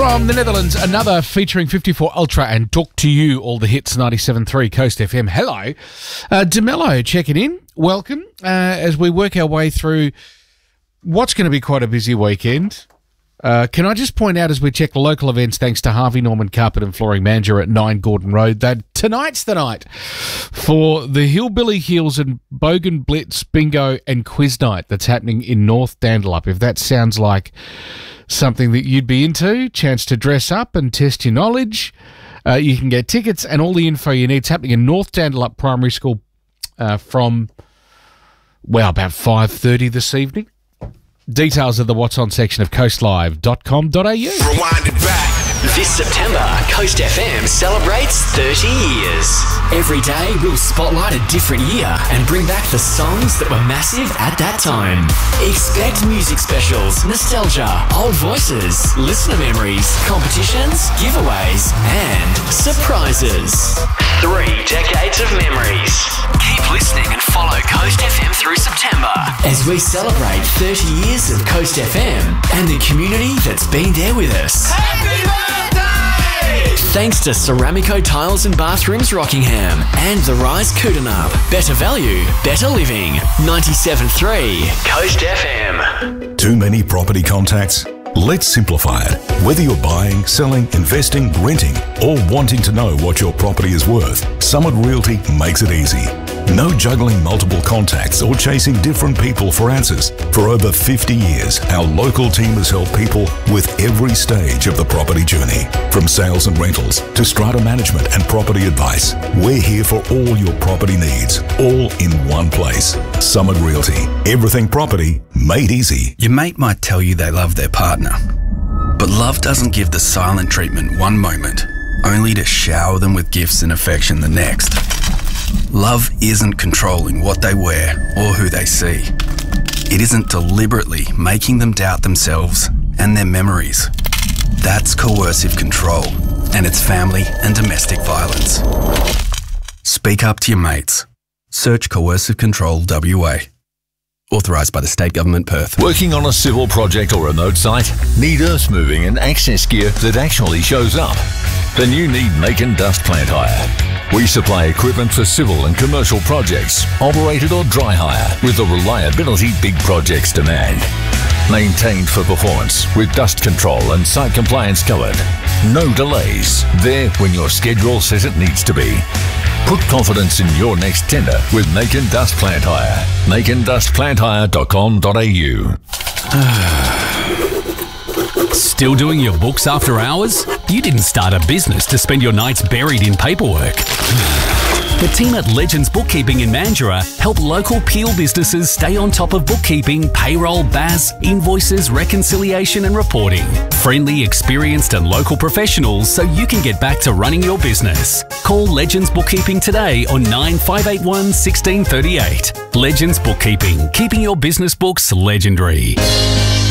From the Netherlands, another featuring 54 Ultra and Talk to You, all the hits, 97.3 Coast FM. Hello. DeMello checking in. Welcome as we work our way through what's going to be quite a busy weekend. Can I just point out as we check the local events, thanks to Harvey Norman Carpet and Flooring Manager at 9 Gordon Road, that tonight's the night for the Hillbilly Heels and Bogan Blitz Bingo and Quiz Night that's happening in North Dandalup. If that sounds like something that you'd be into, chance to dress up and test your knowledge, you can get tickets and all the info you need. It's happening in North Dandalup Primary School from, about 5:30 this evening. Details of the What's On section of coastlive.com.au. Rewind it back. This September, Coast FM celebrates 30 years. Every day, we'll spotlight a different year and bring back the songs that were massive at that time. Expect music specials, nostalgia, old voices, listener memories, competitions, giveaways, and surprises. 3 decades of memories. Keep listening and follow Coast FM through September as we celebrate 30 years of Coast FM and the community that's been there with us. Happy birthday! Thanks to Ceramico Tiles and Bathrooms Rockingham and the Rise Kootenay. Better value, better living. 97.3 Coast FM. Too many property contacts? Let's simplify it. Whether you're buying, selling, investing, renting, or wanting to know what your property is worth, Summit Realty makes it easy. No juggling multiple contacts or chasing different people for answers. For over 50 years, our local team has helped people with every stage of the property journey. From sales and rentals to strata management and property advice, we're here for all your property needs, all in one place. Summit Realty. Everything property made easy. Your mate might tell you they love their partner, but love doesn't give the silent treatment one moment, only to shower them with gifts and affection the next. Love isn't controlling what they wear or who they see. It isn't deliberately making them doubt themselves and their memories. That's coercive control, and it's family and domestic violence. Speak up to your mates. Search Coercive Control WA. Authorised by the State Government, Perth. Working on a civil project or remote site? Need earth moving and access gear that actually shows up? Then you need Macon Dust Plant Hire. We supply equipment for civil and commercial projects, operated or dry hire, with the reliability big projects demand. Maintained for performance with dust control and site compliance covered. No delays. There when your schedule says it needs to be. Put confidence in your next tender with Macon Dust Plant Hire. MaconDustPlantHire.com.au. Still doing your books after hours? You didn't start a business to spend your nights buried in paperwork. The team at Legends Bookkeeping in Mandurah help local Peel businesses stay on top of bookkeeping, payroll, BAS, invoices, reconciliation and reporting. Friendly, experienced and local professionals so you can get back to running your business. Call Legends Bookkeeping today on 9581 1638. Legends Bookkeeping, keeping your business books legendary.